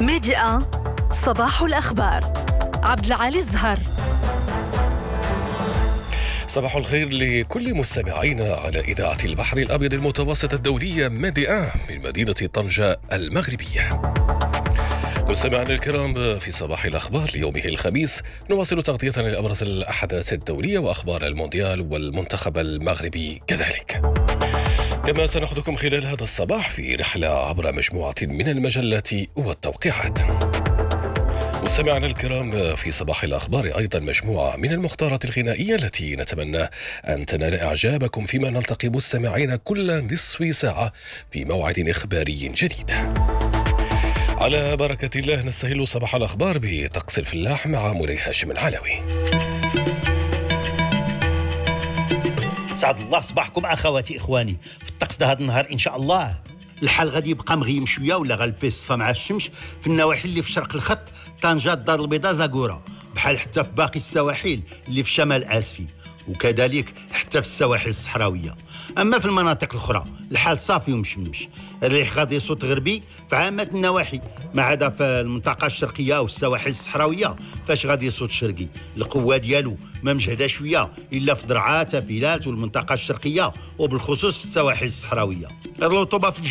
ميديا صباح الأخبار. عبد العالي الزهر. صباح الخير لكل مستمعينا على إذاعة البحر الأبيض المتوسط الدولية ميديا من مدينة طنجة المغربية. مستمعينا الكرام، في صباح الأخبار ليومه الخميس نواصل تغطيتنا لأبرز الأحداث الدولية وأخبار المونديال والمنتخب المغربي كذلك. كما سنأخذكم خلال هذا الصباح في رحلة عبر مجموعة من المجلات والتوقيعات. مستمعينا الكرام، في صباح الأخبار أيضا مجموعة من المختارات الغنائية التي نتمنى أن تنال إعجابكم، فيما نلتقي مستمعين كل نصف ساعة في موعد إخباري جديد. على بركة الله نستهل صباح الأخبار بطقس الفلاح مع مولاي هاشم العلوي. سعد الله صباحكم أخواتي إخواني. في الطقس ده هذا النهار إن شاء الله الحال غادي يبقى مغيم شويه ولا غالفيه الصفا مع الشمس في النواحي اللي في شرق الخط، طنجة، الدار البيضاء، زاكورا، بحال حتى في باقي السواحل اللي في شمال اسفي، وكذلك حتى في السواحل الصحراويه. اما في المناطق الاخرى الحال صافي ومشمش، الريح غادي يصوت غربي في عامه النواحي، ما عدا في المنطقه الشرقيه والسواحل الصحراويه فاش غادي يصوت شرقي. القوه ديالو ما مجهده شويه الا في درعا، تافيلات والمنطقه الشرقيه، وبالخصوص في السواحل الصحراويه. الرطوبه في